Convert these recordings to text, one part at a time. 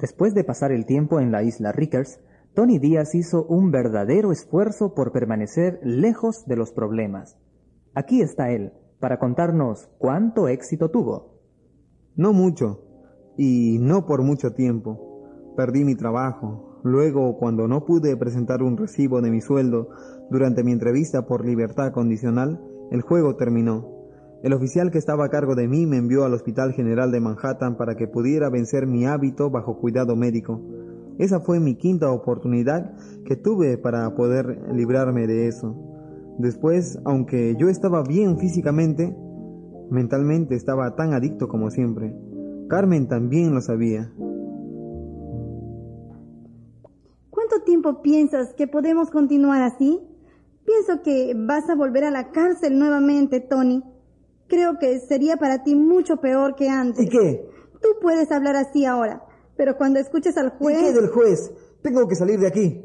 Después de pasar el tiempo en la isla Rickers, Tony Díaz hizo un verdadero esfuerzo por permanecer lejos de los problemas. Aquí está él, para contarnos cuánto éxito tuvo. No mucho, y no por mucho tiempo. Perdí mi trabajo. Luego, cuando no pude presentar un recibo de mi sueldo durante mi entrevista por libertad condicional, el juego terminó. El oficial que estaba a cargo de mí me envió al Hospital General de Manhattan para que pudiera vencer mi hábito bajo cuidado médico. Esa fue mi quinta oportunidad que tuve para poder librarme de eso. Después, aunque yo estaba bien físicamente, mentalmente estaba tan adicto como siempre. Carmen también lo sabía. ¿Cuánto tiempo piensas que podemos continuar así? Pienso que vas a volver a la cárcel nuevamente, Tony. Creo que sería para ti mucho peor que antes. ¿Y qué? Tú puedes hablar así ahora, pero cuando escuches al juez... ¿Y qué del juez? Tengo que salir de aquí.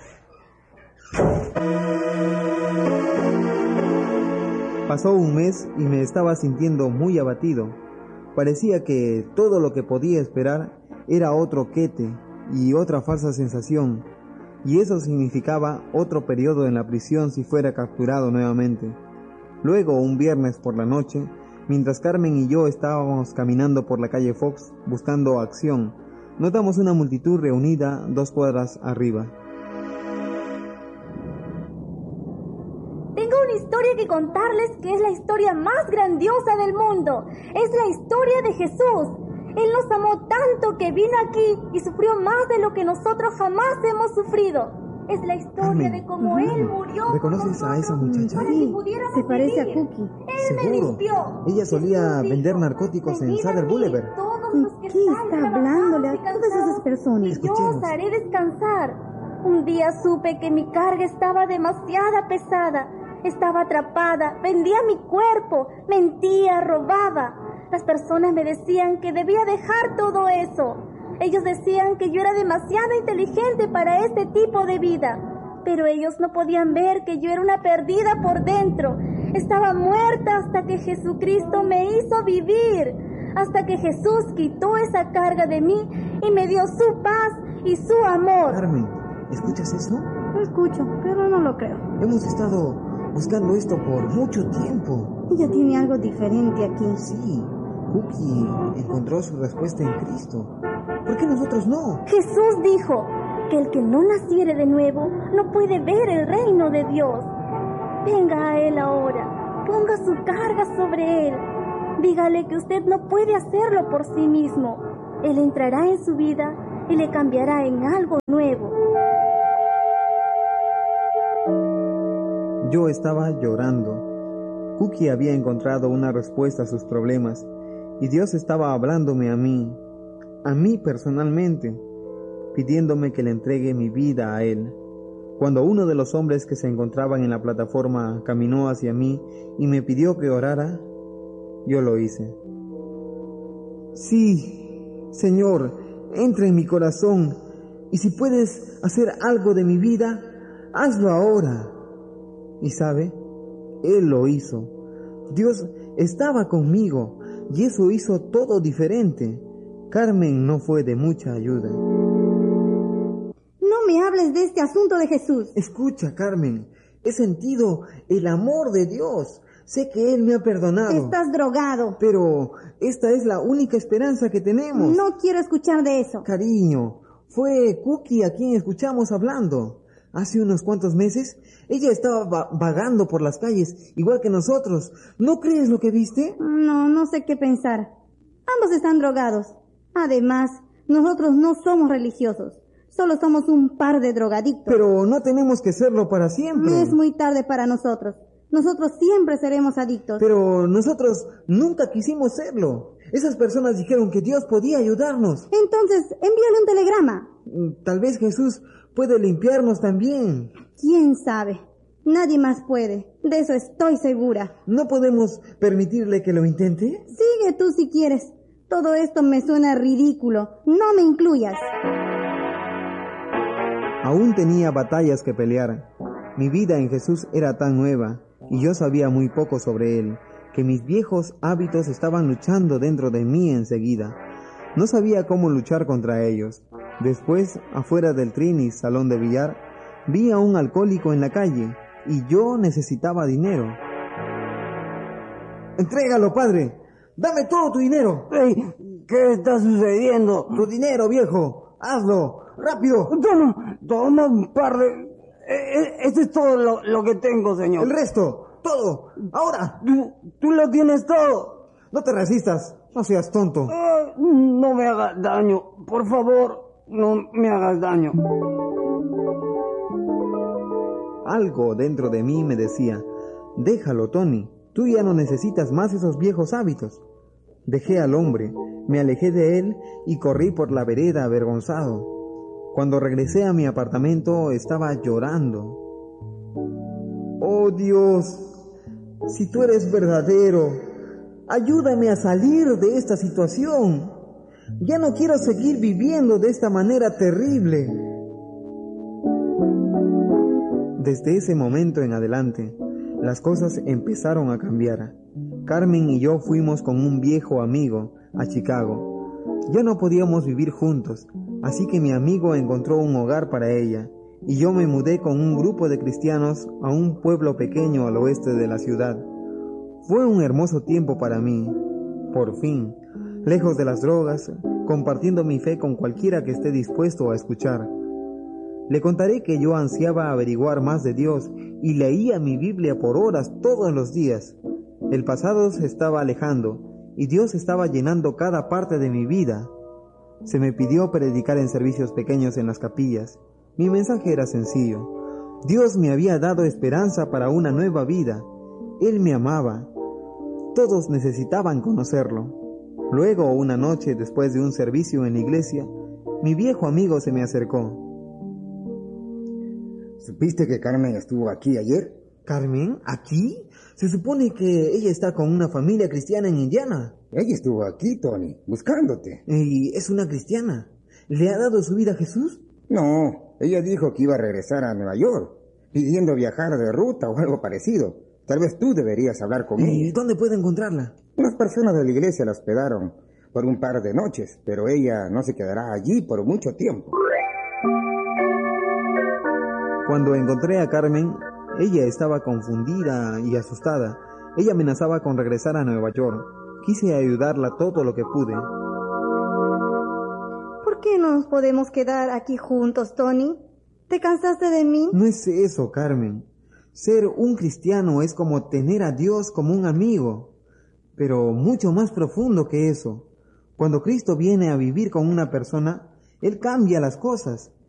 Pasó un mes y me estaba sintiendo muy abatido. Parecía que todo lo que podía esperar era otro quete y otra falsa sensación, y eso significaba otro periodo en la prisión si fuera capturado nuevamente. Luego, un viernes por la noche, mientras Carmen y yo estábamos caminando por la calle Fox buscando acción, notamos una multitud reunida 2 cuadras arriba. Tengo una historia que contarles que es la historia más grandiosa del mundo. Es la historia de Jesús. Él nos amó tanto que vino aquí y sufrió más de lo que nosotros jamás hemos sufrido. Es la historia Carmen, de cómo Él murió. ¿reconoces a esa muchacha? Sí, se parece a Cookie. Él me Seguro. limpió. Ella solía Jesús vender dijo, narcóticos en "Venid a Southern mí, Boulevard". todos ¿Y los que qué están está hablándole a trabajados y todas esas cansados, personas? y yo Escuchemos. os haré descansar. Un día supe que mi carga estaba demasiado pesada. Estaba atrapada, vendía mi cuerpo, mentía, robaba. Las personas me decían que debía dejar todo eso. Ellos decían que yo era demasiado inteligente para este tipo de vida. Pero ellos no podían ver que yo era una perdida por dentro. Estaba muerta hasta que Jesucristo me hizo vivir. Hasta que Jesús quitó esa carga de mí y me dio su paz y su amor. Carmen, ¿escuchas eso? Lo escucho, pero no lo creo. Hemos estado buscando esto por mucho tiempo. Ella tiene algo diferente aquí. Sí, Cookie encontró su respuesta en Cristo. ¿Por qué nosotros no? Jesús dijo que el que no naciere de nuevo no puede ver el reino de Dios. Venga a Él ahora, ponga su carga sobre Él. Dígale que usted no puede hacerlo por sí mismo. Él entrará en su vida y le cambiará en algo nuevo. Yo estaba llorando. Cookie había encontrado una respuesta a sus problemas y Dios estaba hablándome a mí personalmente, pidiéndome que le entregue mi vida a Él. Cuando uno de los hombres que se encontraban en la plataforma caminó hacia mí y me pidió que orara, yo lo hice. Sí, Señor, entra en mi corazón y si puedes hacer algo de mi vida, hazlo ahora. Y sabe, Él lo hizo. Dios estaba conmigo y eso hizo todo diferente. Carmen no fue de mucha ayuda. No me hables de este asunto de Jesús. Escucha, Carmen, he sentido el amor de Dios. Sé que Él me ha perdonado. Estás drogado. Pero esta es la única esperanza que tenemos. No quiero escuchar de eso. Cariño, fue Cookie a quien escuchamos hablando. Hace unos cuantos meses, ella estaba vagando por las calles, igual que nosotros. ¿No crees lo que viste? No sé qué pensar. Ambos están drogados. Además, nosotros no somos religiosos. Solo somos un par de drogadictos. Pero no tenemos que serlo para siempre. Es muy tarde para nosotros. Nosotros siempre seremos adictos. Pero nosotros nunca quisimos serlo. Esas personas dijeron que Dios podía ayudarnos. Entonces, envíale un telegrama. Tal vez Jesús puede limpiarnos también. ¿Quién sabe? Nadie más puede. De eso estoy segura. ¿No podemos permitirle que lo intente? Sigue tú si quieres. Todo esto me suena ridículo. No me incluyas. Aún tenía batallas que pelear. Mi vida en Jesús era tan nueva y yo sabía muy poco sobre Él, que mis viejos hábitos estaban luchando dentro de mí enseguida. No sabía cómo luchar contra ellos. Después, afuera del Trinis, salón de billar, vi a un alcohólico en la calle y yo necesitaba dinero. ¡Entrégalo, padre! ¡Dame todo tu dinero! ¡Ey! ¿Qué está sucediendo? ¡Tu dinero, viejo! ¡Hazlo! ¡Rápido! Toma un par de... Eso es todo lo que tengo, señor. ¡El resto! ¡Todo! ¡Ahora! Tú lo tienes todo. No te resistas. No seas tonto. No me hagas daño. Por favor, no me hagas daño. Algo dentro de mí me decía, déjalo, Tony. Tú ya no necesitas más esos viejos hábitos. Dejé al hombre, me alejé de él y corrí por la vereda avergonzado. Cuando regresé a mi apartamento estaba llorando. ¡Oh, Dios! Si tú eres verdadero, ayúdame a salir de esta situación. Ya no quiero seguir viviendo de esta manera terrible. Desde ese momento en adelante, las cosas empezaron a cambiar. Carmen y yo fuimos con un viejo amigo a Chicago. Ya no podíamos vivir juntos, así que mi amigo encontró un hogar para ella, y yo me mudé con un grupo de cristianos a un pueblo pequeño al oeste de la ciudad. Fue un hermoso tiempo para mí, por fin, lejos de las drogas, compartiendo mi fe con cualquiera que esté dispuesto a escuchar. Le contaré que yo ansiaba averiguar más de Dios y leía mi Biblia por horas todos los días. El pasado se estaba alejando y Dios estaba llenando cada parte de mi vida. Se me pidió predicar en servicios pequeños en las capillas. Mi mensaje era sencillo. Dios me había dado esperanza para una nueva vida. Él me amaba. Todos necesitaban conocerlo. Luego, una noche, después de un servicio en la iglesia, mi viejo amigo se me acercó. ¿Supiste que Carmen estuvo aquí ayer? ¿Carmen? ¿Aquí? Se supone que ella está con una familia cristiana en Indiana. Ella estuvo aquí, Tony, buscándote. ¿Y es una cristiana? ¿Le ha dado su vida a Jesús? No, ella dijo que iba a regresar a Nueva York, pidiendo viajar de ruta o algo parecido. Tal vez tú deberías hablar con ella. ¿Y dónde puedo encontrarla? Unas personas de la iglesia la hospedaron por un par de noches, pero ella no se quedará allí por mucho tiempo. Cuando encontré a Carmen, ella estaba confundida y asustada. Ella amenazaba con regresar a Nueva York. Quise ayudarla todo lo que pude. ¿Por qué no nos podemos quedar aquí juntos, Tony? ¿Te cansaste de mí? No es eso, Carmen. Ser un cristiano es como tener a Dios como un amigo, pero mucho más profundo que eso. Cuando Cristo viene a vivir con una persona, Él cambia las cosas.